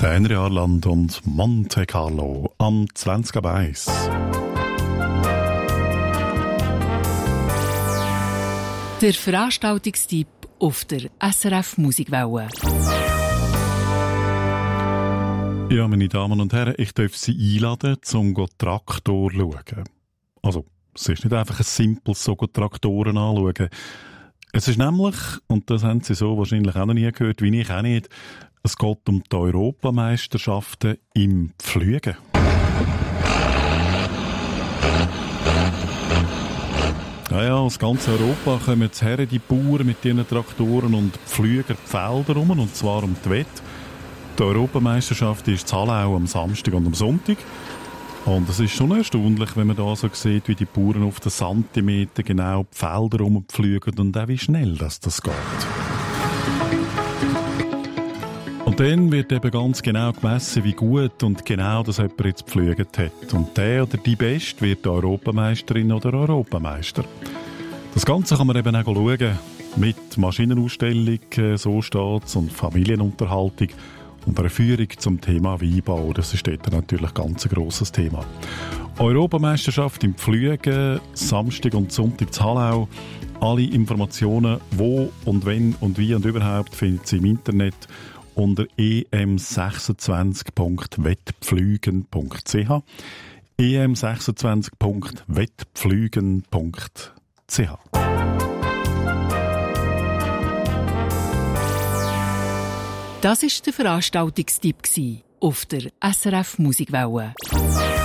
Der Henry Arland und Monte Carlo am 20.01. Der Veranstaltungstipp auf der SRF Musikwelle. Ja, meine Damen und Herren, ich darf Sie einladen, zum Traktor zu schauen. Also, es ist nicht einfach ein simples so Traktoren anschauen. Es ist nämlich, und das haben Sie so wahrscheinlich auch noch nie gehört, wie ich auch nicht, es geht um die Europameisterschaften im Pflügen. Ja, aus ganz Europa kommen jetzt her die Bauern mit ihren Traktoren und pflügen die Felder rum, und zwar um die Wette. Die Europameisterschaft ist in Hallau am Samstag und am Sonntag. Und es ist schon erstaunlich, wenn man da so sieht, wie die Bauern auf den Zentimeter genau die Felder rumpflügen und auch wie schnell das geht. Und dann wird eben ganz genau gemessen, wie gut und genau das jemand jetzt gepflügt hat. Und der oder die Beste wird Europameisterin oder Europameister. Das Ganze kann man eben auch schauen mit Maschinenausstellung, so steht's, und Familienunterhaltung und einer Führung zum Thema Weinbau. Das ist dort natürlich ganz ein grosses Thema. Europameisterschaft im Pflügen, Samstag und Sonntag in Hallau. Alle Informationen, wo und wenn und wie und überhaupt, finden Sie im Internet unter em26.wettpflügen.ch em26.wettpflügen.ch. Das war der Veranstaltungstipp auf der SRF Musikwelle.